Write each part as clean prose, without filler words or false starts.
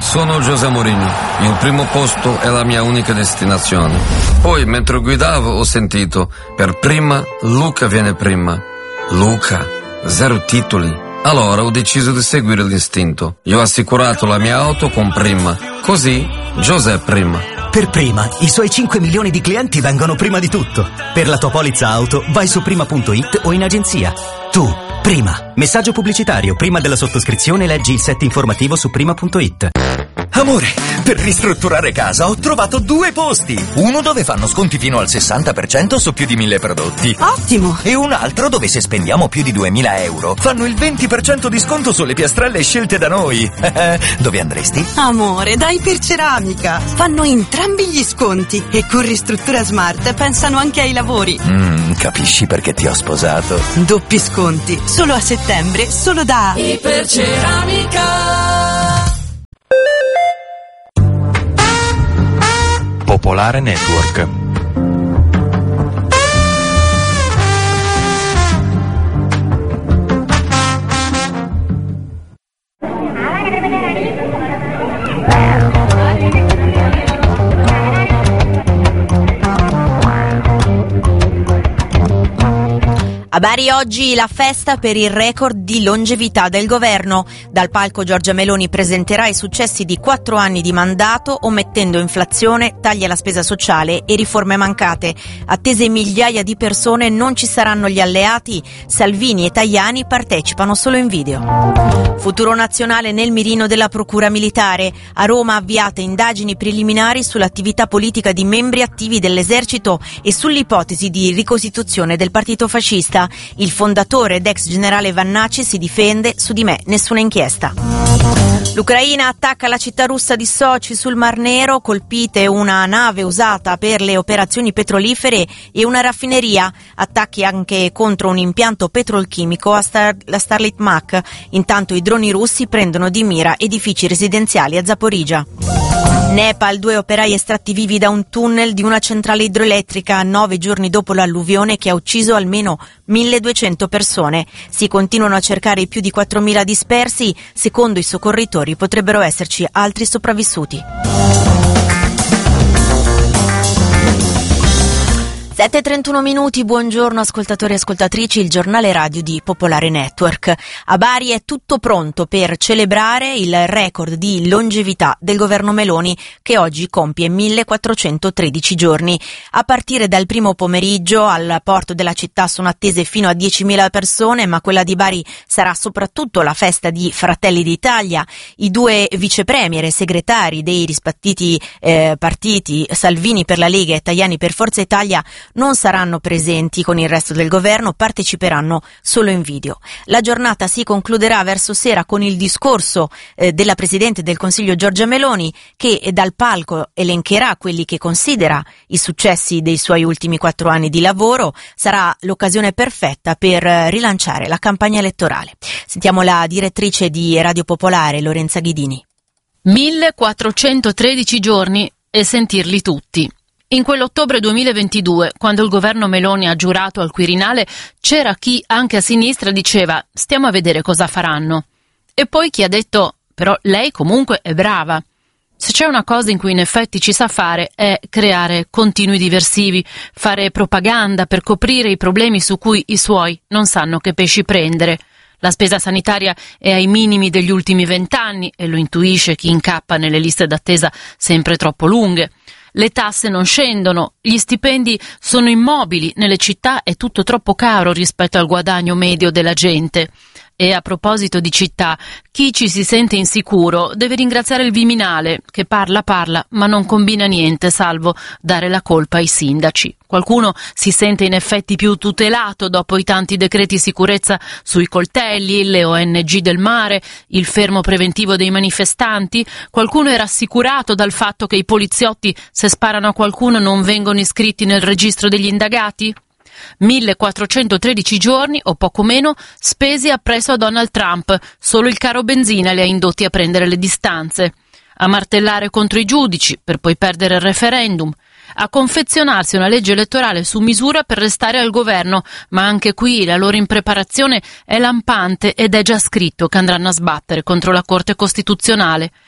Sono José Mourinho. Il primo posto è la mia unica destinazione. Poi, mentre guidavo, ho sentito: per prima, Luca viene prima. Luca, 0 titoli. Allora ho deciso di seguire l'istinto. Io ho assicurato la mia auto con Prima. Così, José è prima. Per Prima, i suoi 5 milioni di clienti vengono prima di tutto. Per la tua polizza auto, vai su prima.it o in agenzia. Tu, Prima. Messaggio pubblicitario. Prima della sottoscrizione leggi il set informativo su prima.it. Amore, per ristrutturare casa ho trovato 2 posti. Uno dove fanno sconti fino al 60% su più di 1000 prodotti. Ottimo! E un altro dove se spendiamo più di 2000 euro fanno il 20% di sconto sulle piastrelle scelte da noi. Dove andresti? Amore, da Iperceramica. Fanno entrambi gli sconti e con Ristruttura Smart pensano anche ai lavori. Capisci perché ti ho sposato. Doppi sconti, solo a settembre, solo da Iperceramica. Popolare Network. A Bari oggi la festa per il record di longevità del governo. Dal palco Giorgia Meloni presenterà i successi di 4 anni di mandato, omettendo inflazione, tagli alla spesa sociale e riforme mancate. Attese migliaia di persone, non ci saranno gli alleati. Salvini e Tajani partecipano solo in video. Futuro nazionale nel mirino della Procura Militare. A Roma avviate indagini preliminari sull'attività politica di membri attivi dell'esercito e sull'ipotesi di ricostituzione del partito fascista. Il fondatore ed ex generale Vannaci si difende: su di me nessuna inchiesta. L'Ucraina attacca la città russa di Sochi sul Mar Nero, colpite una nave usata per le operazioni petrolifere e una raffineria, attacchi anche contro un impianto petrolchimico a la Starlit Mach. Intanto i droni russi prendono di mira edifici residenziali a Zaporizhzhia. Nepal, 2 operai estratti vivi da un tunnel di una centrale idroelettrica 9 giorni dopo l'alluvione che ha ucciso almeno 1200 persone. Si continuano a cercare i più di 4000 dispersi. Secondo i soccorritori potrebbero esserci altri sopravvissuti. 7:31 minuti, buongiorno ascoltatori e ascoltatrici, il giornale radio di Popolare Network. A Bari è tutto pronto per celebrare il record di longevità del governo Meloni che oggi compie 1413 giorni. A partire dal primo pomeriggio al porto della città sono attese fino a 10.000 persone, ma quella di Bari sarà soprattutto la festa di Fratelli d'Italia. I 2 vicepremier e segretari dei rispettivi partiti, Salvini per la Lega e Tajani per Forza Italia, non saranno presenti con il resto del governo, parteciperanno solo in video. La giornata si concluderà verso sera con il discorso della Presidente del Consiglio Giorgia Meloni, che dal palco elencherà quelli che considera i successi dei suoi ultimi 4 anni di lavoro. Sarà l'occasione perfetta per rilanciare la campagna elettorale. Sentiamo la direttrice di Radio Popolare, Lorenza Ghidini. 1413 giorni e sentirli tutti. In quell'ottobre 2022, quando il governo Meloni ha giurato al Quirinale, c'era chi, anche a sinistra, diceva «stiamo a vedere cosa faranno». E poi chi ha detto «però lei comunque è brava». Se c'è una cosa in cui in effetti ci sa fare è creare continui diversivi, fare propaganda per coprire i problemi su cui i suoi non sanno che pesci prendere. La spesa sanitaria è ai minimi degli ultimi 20 anni e lo intuisce chi incappa nelle liste d'attesa sempre troppo lunghe. Le tasse non scendono, gli stipendi sono immobili, nelle città è tutto troppo caro rispetto al guadagno medio della gente. E a proposito di città, chi ci si sente insicuro deve ringraziare il Viminale, che parla ma non combina niente, salvo dare la colpa ai sindaci. Qualcuno si sente in effetti più tutelato dopo i tanti decreti sicurezza sui coltelli, le ONG del mare, il fermo preventivo dei manifestanti. Qualcuno è rassicurato dal fatto che i poliziotti, se sparano a qualcuno, non vengono iscritti nel registro degli indagati? 1413 giorni, o poco meno, spesi appresso a Donald Trump. Solo il caro benzina li ha indotti a prendere le distanze, a martellare contro i giudici per poi perdere il referendum, a confezionarsi una legge elettorale su misura per restare al governo, ma anche qui la loro impreparazione è lampante ed è già scritto che andranno a sbattere contro la Corte Costituzionale.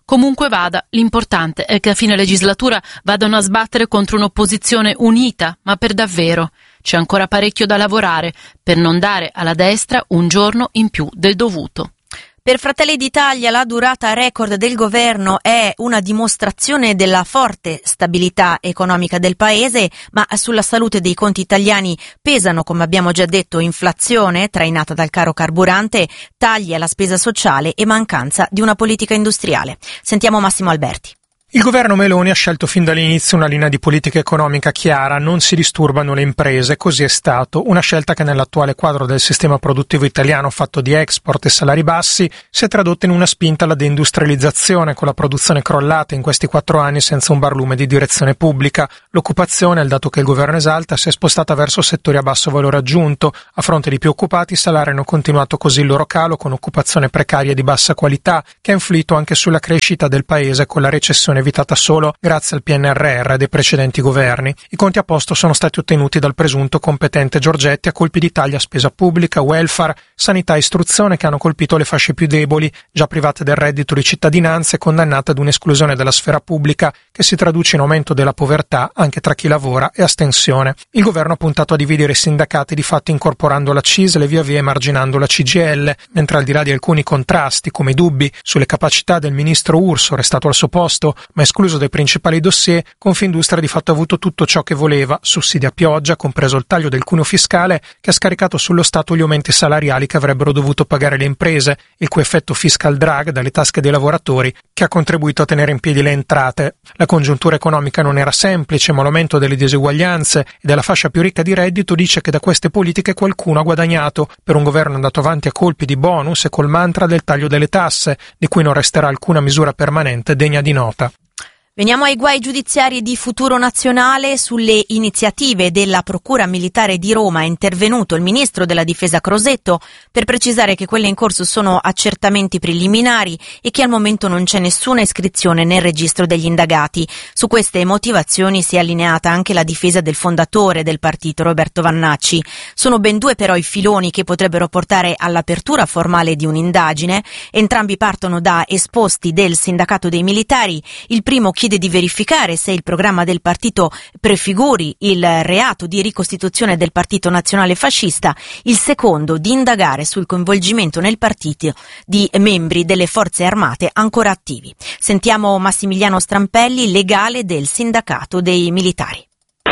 Comunque vada, l'importante è che a fine legislatura vadano a sbattere contro un'opposizione unita, ma per davvero. C'è ancora parecchio da lavorare per non dare alla destra un giorno in più del dovuto. Per Fratelli d'Italia la durata record del governo è una dimostrazione della forte stabilità economica del paese, ma sulla salute dei conti italiani pesano, come abbiamo già detto, inflazione trainata dal caro carburante, tagli alla spesa sociale e mancanza di una politica industriale. Sentiamo Massimo Alberti. Il governo Meloni ha scelto fin dall'inizio una linea di politica economica chiara, non si disturbano le imprese, così è stato. Una scelta che nell'attuale quadro del sistema produttivo italiano fatto di export e salari bassi si è tradotta in una spinta alla deindustrializzazione, con la produzione crollata in questi 4 anni senza un barlume di direzione pubblica. L'occupazione, il dato che il governo esalta, si è spostata verso settori a basso valore aggiunto. A fronte di più occupati, i salari hanno continuato così il loro calo, con occupazione precaria e di bassa qualità, che ha influito anche sulla crescita del paese con la recessione evitata solo grazie al PNRR dei precedenti governi. I conti a posto sono stati ottenuti dal presunto competente Giorgetti a colpi di tagli a spesa pubblica, welfare, sanità e istruzione, che hanno colpito le fasce più deboli, già private del reddito di cittadinanza e condannate ad un'esclusione dalla sfera pubblica che si traduce in aumento della povertà anche tra chi lavora e astensione. Il governo ha puntato a dividere i sindacati di fatto incorporando la CISL e via via emarginando la CGIL, mentre al di là di alcuni contrasti come i dubbi sulle capacità del ministro Urso, restato al suo posto, ma escluso dai principali dossier, Confindustria di fatto ha avuto tutto ciò che voleva, sussidi a pioggia, compreso il taglio del cuneo fiscale che ha scaricato sullo Stato gli aumenti salariali che avrebbero dovuto pagare le imprese, il cui effetto fiscal drag dalle tasche dei lavoratori che ha contribuito a tenere in piedi le entrate. La congiuntura economica non era semplice, ma l'aumento delle diseguaglianze e della fascia più ricca di reddito dice che da queste politiche qualcuno ha guadagnato, per un governo andato avanti a colpi di bonus e col mantra del taglio delle tasse, di cui non resterà alcuna misura permanente degna di nota. Veniamo ai guai giudiziari di Futuro Nazionale. Sulle iniziative della Procura Militare di Roma è intervenuto il ministro della Difesa Crosetto per precisare che quelle in corso sono accertamenti preliminari e che al momento non c'è nessuna iscrizione nel registro degli indagati. Su queste motivazioni si è allineata anche la difesa del fondatore del partito, Roberto Vannacci. Sono ben 2 però i filoni che potrebbero portare all'apertura formale di un'indagine. Entrambi partono da esposti del sindacato dei militari. Il primo chiede di verificare se il programma del partito prefiguri il reato di ricostituzione del Partito Nazionale Fascista, il secondo di indagare sul coinvolgimento nel partito di membri delle forze armate ancora attivi. Sentiamo Massimiliano Strampelli, legale del sindacato dei militari.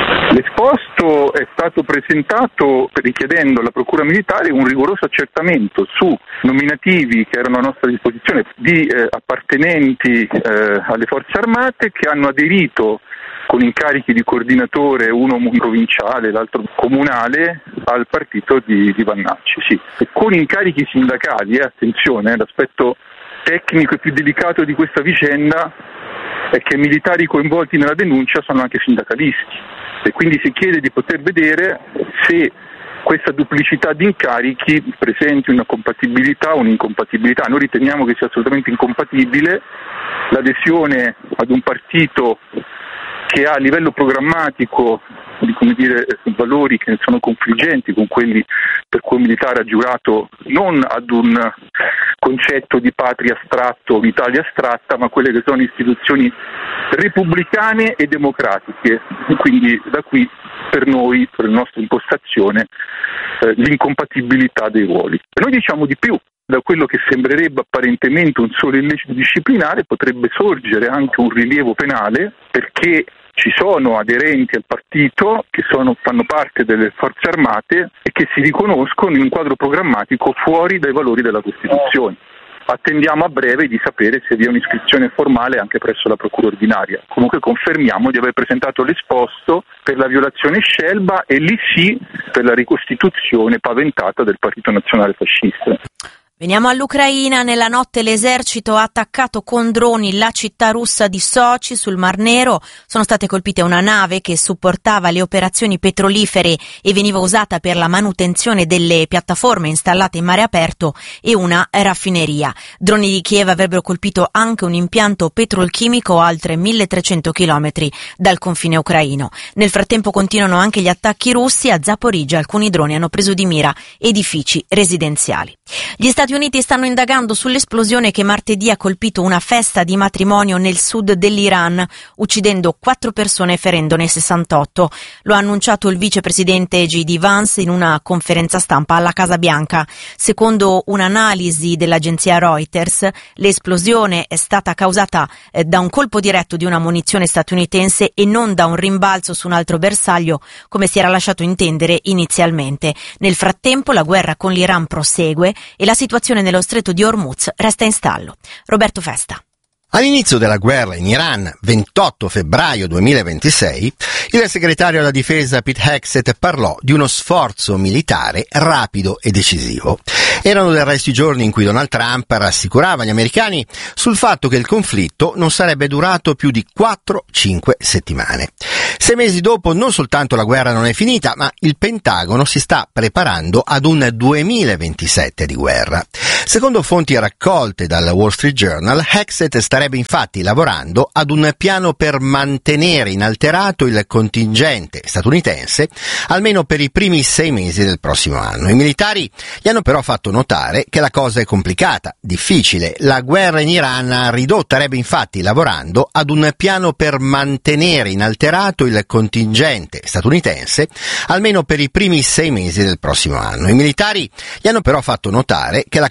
L'esposto è stato presentato richiedendo alla Procura Militare un rigoroso accertamento su nominativi che erano a nostra disposizione di appartenenti alle forze armate che hanno aderito con incarichi di coordinatore, uno provinciale, l'altro comunale, al partito di Vannacci. Sì. E con incarichi sindacali, attenzione, l'aspetto tecnico e più delicato di questa vicenda è che i militari coinvolti nella denuncia sono anche sindacalisti. E quindi si chiede di poter vedere se questa duplicità di incarichi presenti una compatibilità o un'incompatibilità. Noi riteniamo che sia assolutamente incompatibile l'adesione ad un partito che ha a livello programmatico valori che sono confliggenti con quelli per cui il militare ha giurato non ad un concetto di patria astratto o d'Italia astratta, ma quelle che sono istituzioni repubblicane e democratiche. Quindi da qui per noi, per la nostra impostazione, l'incompatibilità dei ruoli. E noi diciamo di più. Da quello che sembrerebbe apparentemente un solo illecito disciplinare potrebbe sorgere anche un rilievo penale, perché ci sono aderenti al partito che fanno parte delle forze armate e che si riconoscono in un quadro programmatico fuori dai valori della Costituzione. Attendiamo a breve di sapere se vi è un'iscrizione formale anche presso la Procura ordinaria. Comunque confermiamo di aver presentato l'esposto per la violazione Scelba e lì sì per la ricostituzione paventata del Partito Nazionale Fascista. Veniamo all'Ucraina. Nella notte l'esercito ha attaccato con droni la città russa di Sochi sul Mar Nero. Sono state colpite una nave che supportava le operazioni petrolifere e veniva usata per la manutenzione delle piattaforme installate in mare aperto e una raffineria. Droni di Kiev avrebbero colpito anche un impianto petrolchimico a oltre 1300 chilometri dal confine ucraino. Nel frattempo continuano anche gli attacchi russi. A Zaporizhzhia alcuni droni hanno preso di mira edifici residenziali. Gli Stati Stati Uniti stanno indagando sull'esplosione che martedì ha colpito una festa di matrimonio nel sud dell'Iran, uccidendo 4 persone e ferendone 68. Lo ha annunciato il vicepresidente J.D. Vance in una conferenza stampa alla Casa Bianca. Secondo un'analisi dell'agenzia Reuters, l'esplosione è stata causata da un colpo diretto di una munizione statunitense e non da un rimbalzo su un altro bersaglio, come si era lasciato intendere inizialmente. Nel frattempo la guerra con l'Iran prosegue e la situazione nello stretto di Hormuz resta in stallo. Roberto Festa. All'inizio della guerra in Iran, 28 febbraio 2026, il segretario alla difesa Pete Hegseth parlò di uno sforzo militare rapido e decisivo. Erano del resto i giorni in cui Donald Trump rassicurava gli americani sul fatto che il conflitto non sarebbe durato più di 4-5 settimane. 6 mesi dopo non soltanto la guerra non è finita, ma il Pentagono si sta preparando ad un 2027 di guerra. Secondo fonti raccolte dal Wall Street Journal, Hegseth starebbe infatti lavorando ad un piano per mantenere inalterato il contingente statunitense almeno per i primi 6 mesi del prossimo anno. I militari gli hanno però fatto notare che la cosa è complicata, difficile. La guerra in Iran starebbe infatti lavorando ad un piano per mantenere inalterato il contingente statunitense almeno per i primi 6 mesi del prossimo anno. I militari gli hanno però fatto notare che la